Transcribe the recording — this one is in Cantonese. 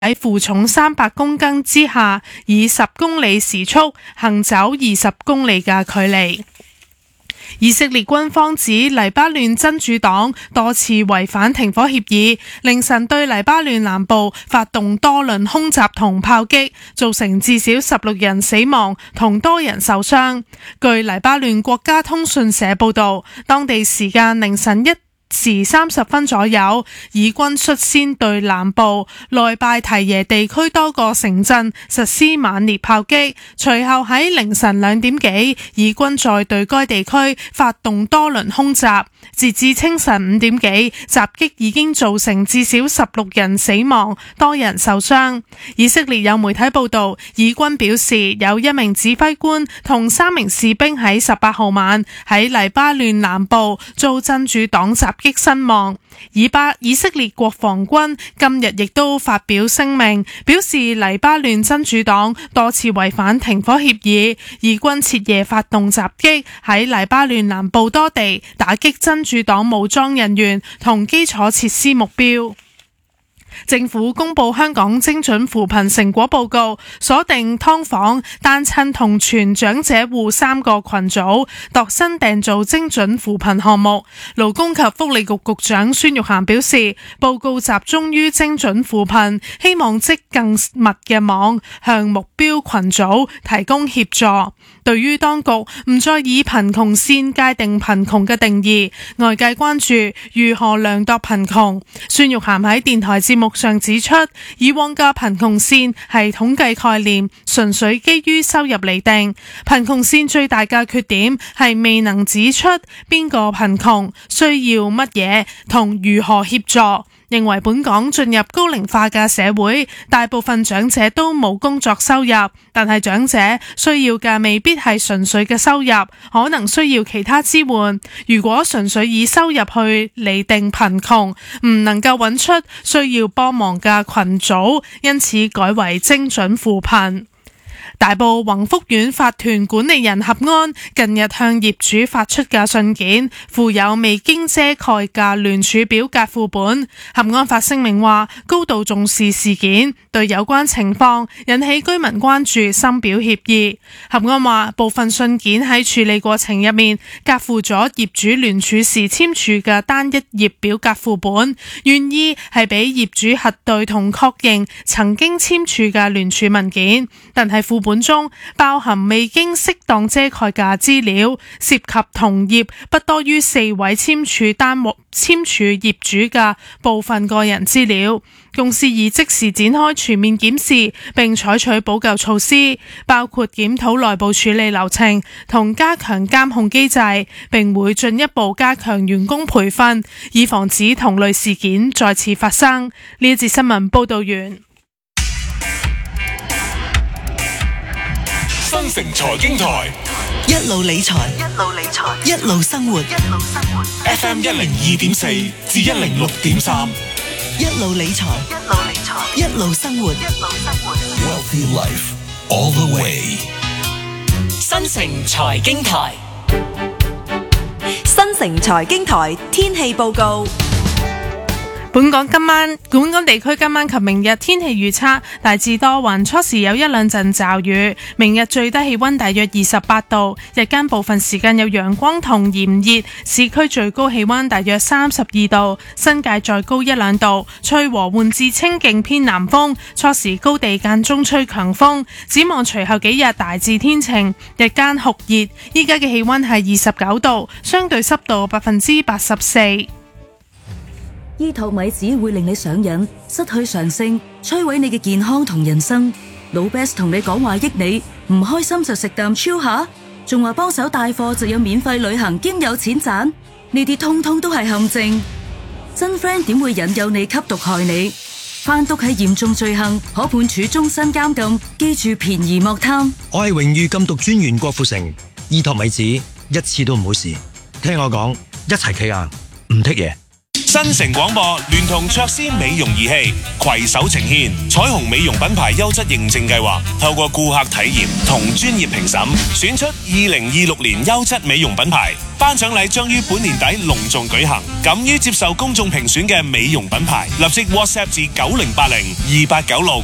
喺負重300公斤之下，以10公里時速行走20公里嘅距離。以色列軍方指黎巴嫩真主黨多次違反停火協議，凌晨對黎巴嫩南部發動多輪空襲同炮擊，造成至少16人死亡同多人受傷。據黎巴嫩國家通訊社報道，當地時間凌晨1時30分左右，以軍率先對南部內拜提耶地區多個城鎮實施猛烈炮擊，隨後喺凌晨2點幾，以軍再對該地區發動多輪空襲。截至清晨5點幾，襲擊已經造成至少16人死亡，多人受傷。以色列有媒體報道，以軍表示有1名指揮官同3名士兵喺18號晚喺黎巴嫩南部遭真主黨襲擊身亡。以色列國防軍今日亦都發表聲明，表示黎巴嫩真主黨多次違反停火協議，以軍徹夜發動襲擊，喺黎巴嫩南部多地打擊真主黨武裝人員同基礎設施目標。政府公布香港精準扶貧成果報告，鎖定劏房、單親同全長者戶3個群組，度身訂造精準扶貧項目。勞工及福利局局長孫玉菡表示，報告集中於精準扶貧，希望織更密嘅網，向目標群組提供協助。對於當局唔再以貧窮線界定貧窮嘅定義，外界關注如何量度貧窮。孫玉菡喺電台節目上指出，以往嘅貧窮線係統計概念，純粹基於收入嚟定。貧窮線最大嘅缺點係未能指出邊個貧窮、需要乜嘢同如何協助。認為本港進入高齡化嘅社會，大部分長者都冇工作收入，但係長者需要嘅未必係純粹嘅收入，可能需要其他支援。如果純粹以收入去釐定貧窮，唔能夠揾出需要幫忙嘅群組，因此改為精準扶貧。大埔宏福苑法團管理人合安近日向業主發出嘅信件，附有未經遮蓋嘅聯署表格副本。合安發聲明話，高度重視事件，對有關情況引起居民關注深表歉意。合安話，部分信件喺處理過程入面夾附咗業主聯署時簽署嘅單一頁表格副本，原意係俾業主核對同確認曾經簽署嘅聯署文件，但係副本中包含未經適當遮蓋嘅資料，涉及同業不多於4位簽署業主嘅部分個人資料。公司已即時展開全面檢視，並採取補救措施，包括檢討內部處理流程同加強監控機制，並會進一步加強員工培訓，以防止同類事件再次發生。呢一節新聞報道完。 新城財經台， 一路理財，一路生活。 FM 102.4至106.3， 一路理財，一路生活。 Wealthy Life all the way。 新城財經台， 新城財經台天氣報告。 本港地區今晚及明日天氣預測大致多雲，初時有1兩陣驟雨。明日最低氣溫大約28度，日間部分時間有陽光同炎熱，市區最高氣溫大約32度，新界再高1兩度。吹和緩至清勁偏南風，初時高地間中吹強風。展望隨後幾日大致天晴，日間酷熱。依家嘅氣溫係29度，相對濕度84%。 醫托米只會令你上癮，失去常性，摧毀你嘅健康同人生。老 Best 同你講話益你，唔開心就食啖超下，仲話幫手帶貨就有免費旅行兼有錢賺，呢啲通通都係陷阱。真 friend 點會引誘你吸毒害你？販毒係嚴重罪行，可判處終身監禁。記住便宜莫貪。 我係榮譽禁毒專員郭富城，醫托米子一次都唔好試，聽我講，一齊企硬，唔剔嘢。 新城廣播聯同卓斯美容儀器攜手呈獻彩虹美容品牌優質認證計劃，透過顧客體驗同專業評審，選出2026年優質美容品牌。頒獎禮將於本年底隆重舉行，敢於接受公眾評選嘅美容品牌，立即 WhatsApp 至90802896。